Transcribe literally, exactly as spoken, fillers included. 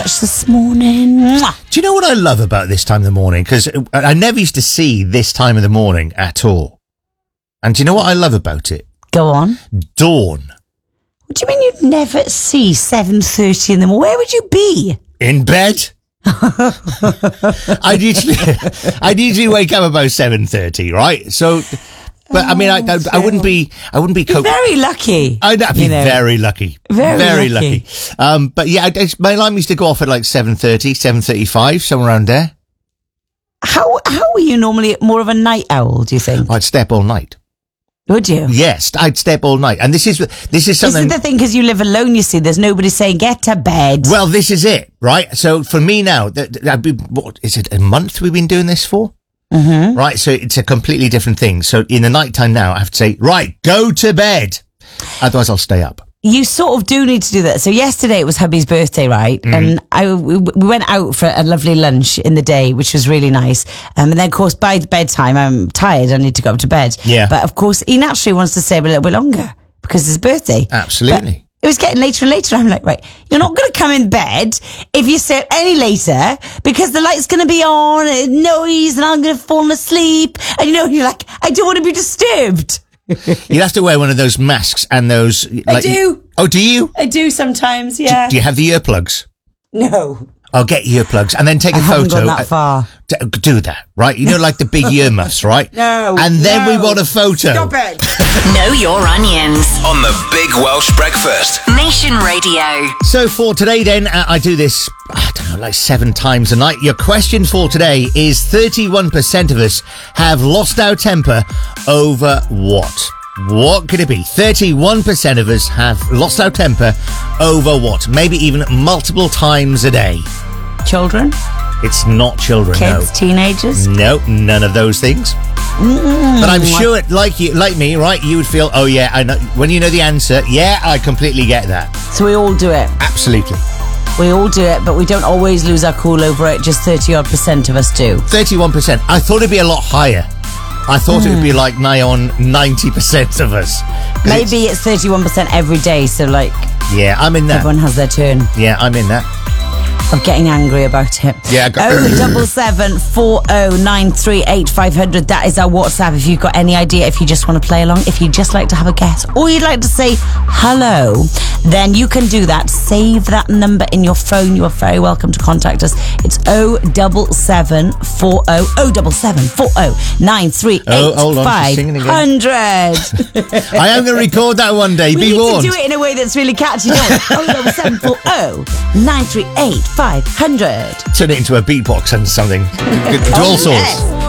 This morning. Do you know what I love about this time of the morning? Because I never used to see this time of the morning at all. And do you know what I love about it? Go on. Dawn. What do you mean you'd never see seven thirty in the morning? Where would you be? In bed. I'd usually, I'd usually wake up about seven thirty, right? So, but I mean, I, I, I wouldn't be, I wouldn't be. Co- very lucky. I'd be you know. very lucky, very, very lucky. lucky. Um, but yeah, I, my alarm used to go off at like seven thirty, seven thirty-five, somewhere around there. How how are you normally more of a night owl? Do you think? I'd step all night. Would you? Yes, I'd step all night, and this is this is something. This is the thing, because you live alone. You see, there's nobody saying get to bed. Well, this is it, right? So for me now, that that be what is it? A month we've been doing this for, mm-hmm. right? So it's a completely different thing. So in the nighttime now, I have to say, right, go to bed. Otherwise, I'll stay up. You sort of do need to do that. So yesterday it was hubby's birthday, right? Mm-hmm. And I we, we went out for a lovely lunch in the day, which was really nice. Um, and then, of course, by bedtime, I'm tired. I need to go up to bed. Yeah. But of course, he naturally wants to stay a little bit longer because it's his birthday. Absolutely. But it was getting later and later. I'm like, right, you're not going to come in bed if you stay up any later because the light's going to be on, and noise, and I'm going to fall asleep. And you know, you're like, I don't want to be disturbed. You have to wear one of those masks and those. Like, I do. Oh, do you? I do sometimes, yeah. Do, do you have the earplugs? No. I'll get earplugs and then take a I haven't photo. gone that far. D- do that, right? You know, like the big earmuffs, right? No. And then no. we want a photo. Stop it. Know your onions. On the Big Welsh Breakfast. Nation Radio. So for today then, uh, I do this, I don't know, like seven times a night. Your question for today is thirty-one percent of us have lost our temper over what? What could it be? thirty-one percent of us have lost our temper over what? Maybe even multiple times a day. Children? It's not children, Kids? no. Teenagers? No, none of those things. Mm, but I'm sure, it, like you, like me, right? You would feel, oh yeah, I know. When you know the answer, yeah, I completely get that. So we all do it. Absolutely. We all do it, but we don't always lose our cool over it. Just thirty odd percent of us do. thirty-one percent. I thought it'd be a lot higher. I thought mm. it would be like nigh on ninety percent of us. Maybe it's thirty-one percent every day, so like... Yeah, I'm in that. Everyone has their turn. Yeah, I'm in that. I'm getting angry about it. Yeah, I got oh double seven four oh nine three eight five hundred. That is our WhatsApp. If you've got any idea, if you just want to play along, if you'd just like to have a guess, or you'd like to say hello, then you can do that. Save that number in your phone. You are very welcome to contact us. It's oh double seven four oh oh double seven four oh nine three eight five hundred. I am going to record that one day. We Be need warned. to do it in a way that's really catchy. oh double seven four oh nine three eight five hundred. Turn it into a beatbox and something. Do all sorts.